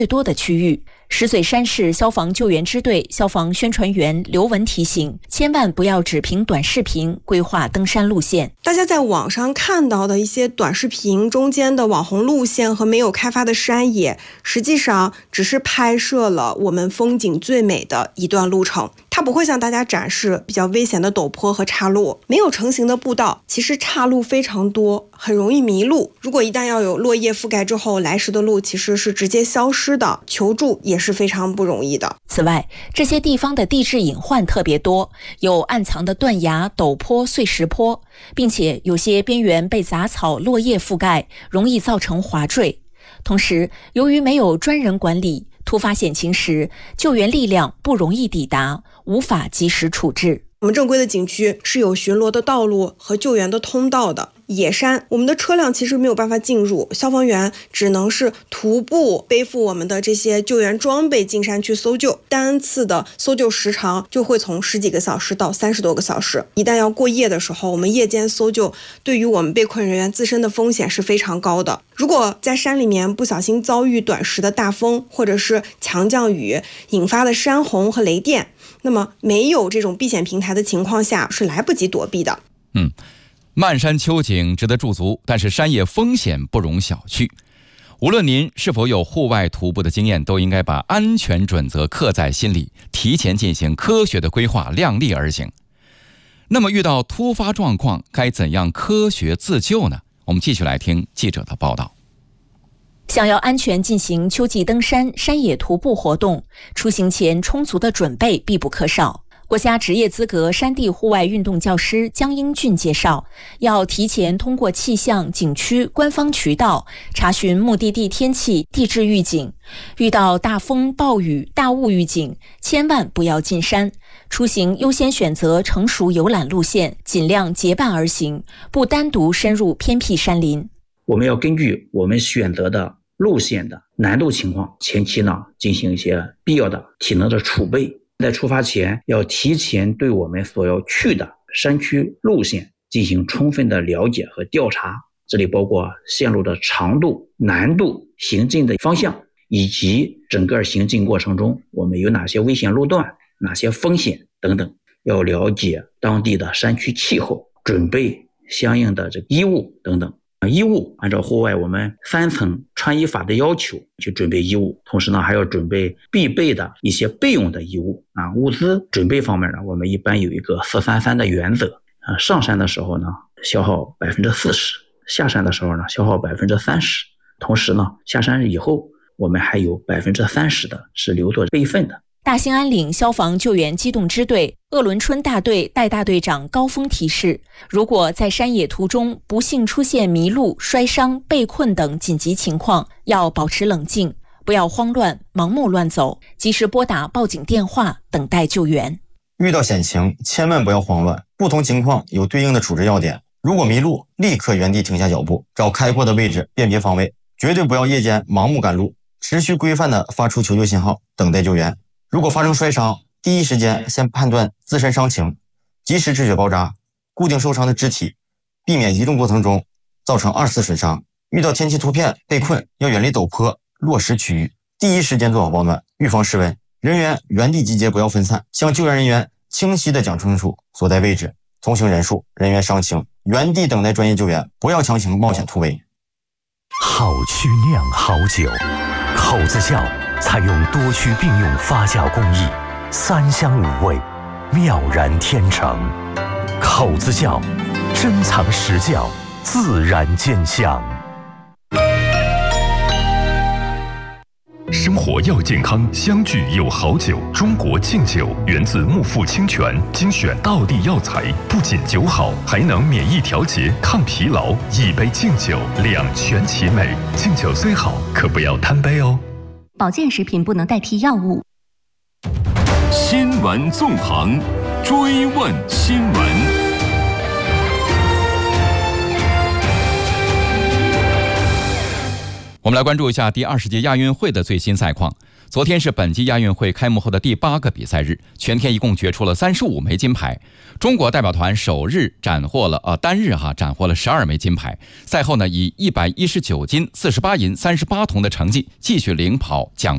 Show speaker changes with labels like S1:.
S1: 最多的区域。石嘴山市消防救援支队消防宣传员刘文提醒，千万不要只凭短视频规划登山路线。
S2: 大家在网上看到的一些短视频中间的网红路线和没有开发的山野，实际上只是拍摄了我们风景最美的一段路程，它不会向大家展示比较危险的陡坡和岔路。没有成型的步道，其实岔路非常多，很容易迷路。如果一旦要有落叶覆盖之后，来时的路其实是直接消失的，求助也是非常不容易的。
S1: 此外，这些地方的地质隐患特别多，有暗藏的断崖、陡坡、碎石坡，并且有些边缘被杂草、落叶覆盖，容易造成滑坠。同时，由于没有专人管理，突发险情时，救援力量不容易抵达，无法及时处置。
S2: 我们正规的景区是有巡逻的道路和救援的通道的。野山，我们的车辆其实没有办法进入，消防员只能是徒步背负我们的这些救援装备进山去搜救，单次的搜救时长就会从10几个小时到30多个小时。一旦要过夜的时候，我们夜间搜救对于我们被困人员自身的风险是非常高的。如果在山里面不小心遭遇短时的大风或者是强降雨引发的山洪和雷电，那么没有这种避险平台的情况下是来不及躲避的。
S3: 漫山秋景值得驻足，但是山野风险不容小觑。无论您是否有户外徒步的经验，都应该把安全准则刻在心里，提前进行科学的规划，量力而行。那么遇到突发状况该怎样科学自救呢？我们继续来听记者的报道。
S1: 想要安全进行秋季登山、山野徒步活动，出行前充足的准备必不可少。国家职业资格山地户外运动教师江英俊介绍，要提前通过气象、景区官方渠道查询目的地天气、地质预警，遇到大风、暴雨、大雾预警，千万不要进山。出行优先选择成熟游览路线，尽量结伴而行，不单独深入偏僻山林。
S4: 我们要根据我们选择的路线的难度情况，前期呢进行一些必要的体能的储备。在出发前要提前对我们所要去的山区路线进行充分的了解和调查，这里包括线路的长度、难度、行进的方向，以及整个行进过程中我们有哪些危险路段、哪些风险等等。要了解当地的山区气候，准备相应的这个衣物等等。衣物按照户外我们3层穿衣法的要求去准备衣物，同时呢还要准备必备的一些备用的衣物物资准备方面呢，我们一般有一个433的原则上山的时候呢消耗 40%， 下山的时候呢消耗 30%， 同时呢下山以后我们还有 30% 的是留作备份的。
S1: 大兴安岭消防救援机动支队鄂伦春大队代大队长高峰提示，如果在山野途中不幸出现迷路、摔伤、被困等紧急情况，要保持冷静，不要慌乱、盲目乱走，及时拨打报警电话，等待救援。
S5: 遇到险情千万不要慌乱，不同情况有对应的处置要点。如果迷路，立刻原地停下脚步，找开阔的位置辨别方位，绝对不要夜间盲目赶路，持续规范地发出求救信号，等待救援。如果发生摔伤，第一时间先判断自身伤情，及时止血包扎，固定受伤的肢体，避免移动过程中造成2次损伤。遇到天气突变被困，要远离陡坡、落石区域，第一时间做好保暖，预防失温。人员原地集结，不要分散，向救援人员清晰地讲清楚所在位置、同行人数、人员伤情，原地等待专业救援，不要强行冒险突围。
S6: 好曲酿好酒，口子窖采用多区并用发酵工艺，3香5味，妙然天成。口子窖，珍藏实窖，自然见香。生活要健康，相聚有好酒。中国敬酒源自木富清泉，精选道地药材，不仅酒好，还能免疫调节、抗疲劳。一杯敬酒，两全其美。敬酒虽好，可不要贪杯哦。
S7: 保健食品不能代替药物。
S8: 新闻纵横，追问新闻。
S3: 我们来关注一下第20届亚运会的最新赛况。昨天是本届亚运会开幕后的第8个比赛日，全天一共决出了35枚金牌。中国代表团首日斩获了单日斩获了12枚金牌。赛后呢，以119金、48银、38铜的成绩继续领跑奖